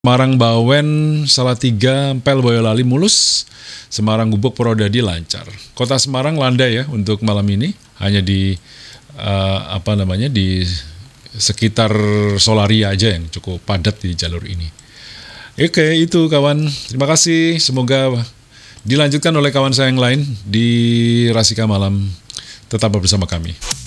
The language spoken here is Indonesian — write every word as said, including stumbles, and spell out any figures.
Semarang Bawen, Salatiga, Empel, Boyolali mulus. Semarang Gubuk, Purwodadi lancar. Kota Semarang landai ya untuk malam ini, hanya di uh, apa namanya di sekitar Solaria aja yang cukup padat di jalur ini. Oke, itu kawan. Terima kasih. Semoga dilanjutkan oleh kawan saya yang lain di Rasika Malam. Tetap bersama kami.